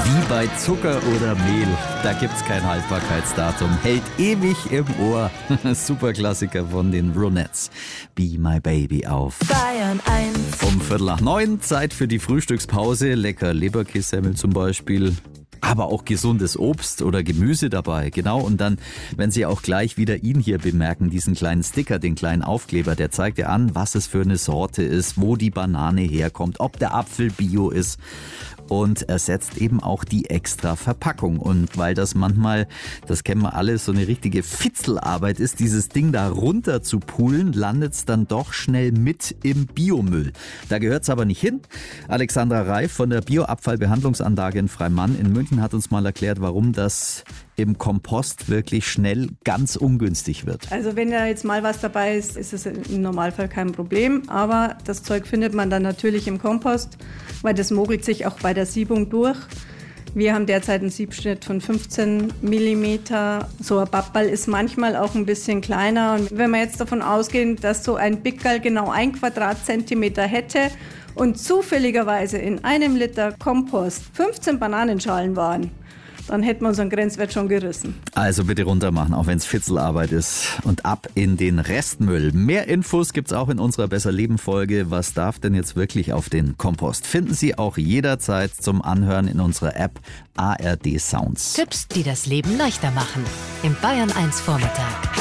Wie bei Zucker oder Mehl, da gibt's kein Haltbarkeitsdatum. Hält ewig im Ohr. Superklassiker von den Ronettes. Be My Baby auf Bayern 1. um 8:45, Zeit für die Frühstückspause. Lecker Leberkässemmel zum Beispiel. Aber auch gesundes Obst oder Gemüse dabei, genau. Und dann, wenn Sie auch gleich wieder ihn hier bemerken, diesen kleinen Sticker, den kleinen Aufkleber, der zeigt ja an, was es für eine Sorte ist, wo die Banane herkommt, ob der Apfel bio ist. Und ersetzt eben auch die extra Verpackung. Und weil das manchmal, das kennen wir alle, so eine richtige Fitzelarbeit ist, dieses Ding da runter zu pulen, landet es dann doch schnell mit im Biomüll. Da gehört es aber nicht hin. Alexandra Reif von der Bioabfallbehandlungsanlage in Freimann in München hat uns mal erklärt, warum das im Kompost wirklich schnell ganz ungünstig wird. Also wenn da jetzt mal was dabei ist, ist es im Normalfall kein Problem. Aber das Zeug findet man dann natürlich im Kompost, weil das mogelt sich auch bei der Siebung durch. Wir haben derzeit einen Siebschnitt von 15 mm. So ein Babbal ist manchmal auch ein bisschen kleiner. Und wenn wir jetzt davon ausgehen, dass so ein Pickerl genau 1 Quadratzentimeter hätte und zufälligerweise in einem Liter Kompost 15 Bananenschalen waren, dann hätten wir unseren Grenzwert schon gerissen. Also bitte runter machen, auch wenn es Fitzelarbeit ist. Und ab in den Restmüll. Mehr Infos gibt's auch in unserer Besser-Leben-Folge. Was darf denn jetzt wirklich auf den Kompost? Finden Sie auch jederzeit zum Anhören in unserer App ARD Sounds. Tipps, die das Leben leichter machen. Im Bayern 1 Vormittag.